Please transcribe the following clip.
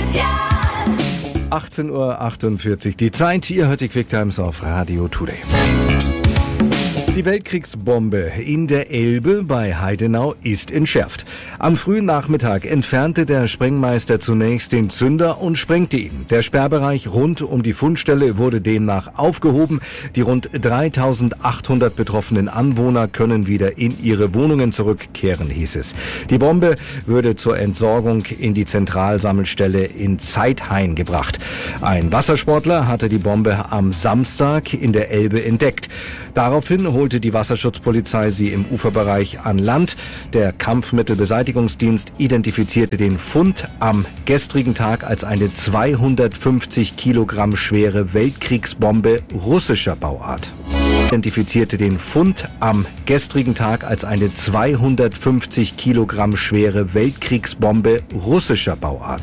18:48 Uhr, die Zeit. Ihr hört die Quick Times auf Radio Today. Die Weltkriegsbombe in der Elbe bei Heidenau ist entschärft. Am frühen Nachmittag entfernte der Sprengmeister zunächst den Zünder und sprengte ihn. Der Sperrbereich rund um die Fundstelle wurde demnach aufgehoben. Die rund 3.800 betroffenen Anwohner können wieder in ihre Wohnungen zurückkehren, hieß es. Die Bombe würde zur Entsorgung in die Zentralsammelstelle in Zeithain gebracht. Ein Wassersportler hatte die Bombe am Samstag in der Elbe entdeckt. Daraufhin holte die Wasserschutzpolizei sie im Uferbereich an Land. Der Kampfmittelbeseitigungsdienst identifizierte den Fund am gestrigen Tag als eine 250 Kilogramm schwere Weltkriegsbombe russischer Bauart. Identifizierte den Fund am gestrigen Tag als eine 250 Kilogramm schwere Weltkriegsbombe russischer Bauart.